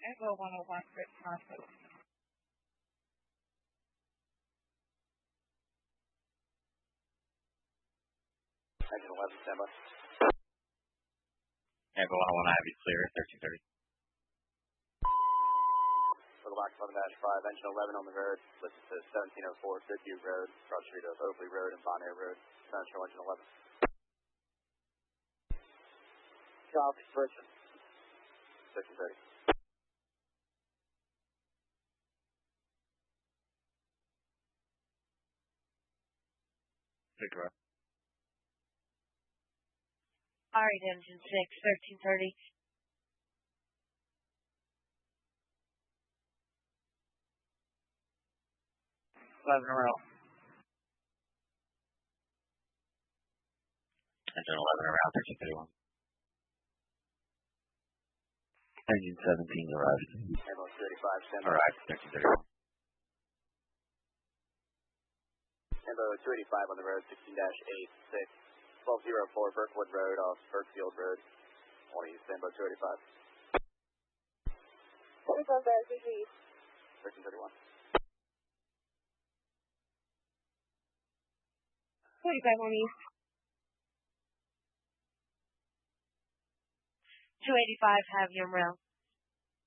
Echo 101, Britain Hospital. Engine 11, standby. Echo 101, I have you clear, 1330. Circle back 11-5, engine 11 on the road. Listen to 1704 Goodview Road, cross street of Oakley Road and Bon Air Road. Central engine 11. Southeast Richmond. 1630. Victor. All right, engine 6, 1330. Around. Engine 11 around 1331. Engine 17 arrived. Ambulance 285, standby. Arrived, 1331. Ambulance 285 on the road, 16-86. 1204 Burkwood Road off Burkfield Road. 20, standby 285. 45 Bears, 1331. 45 on East. 285, have you around.